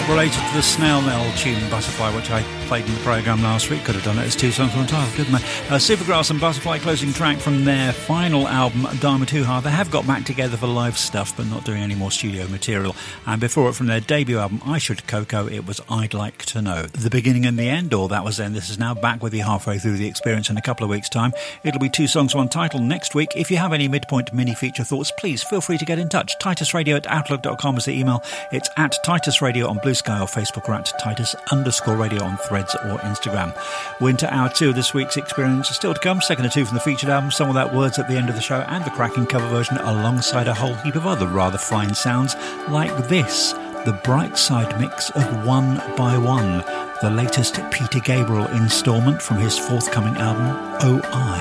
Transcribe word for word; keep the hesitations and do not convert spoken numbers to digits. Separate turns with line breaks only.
related to the Snail Mail tune Butterfly, which I played in the programme last week. Could have done it as two songs on title, couldn't I? Uh, Supergrass and Butterfly, closing track from their final album, Dharma Tuha. They have got back together for live stuff, but not doing any more studio material. And before it, from their debut album, I Should Coco, it was I'd Like to Know. The beginning and the end, or that was then. This is now back with you halfway through the experience in a couple of weeks' time. It'll be two songs, one title next week. If you have any midpoint mini feature thoughts, please feel free to get in touch. Titus Radio at outlook dot com is the email. It's at Titus Radio on Blue Sky or Facebook, or at Titus underscore radio on Threads or Instagram. Winter Hour two of this week's experience is still to come. Second or two from the featured album, Song Without Words at the end of the show, and the cracking cover version alongside a whole heap of other rather fine sounds like this, the Bright Side mix of One by One, the latest Peter Gabriel instalment from his forthcoming album, Oh I.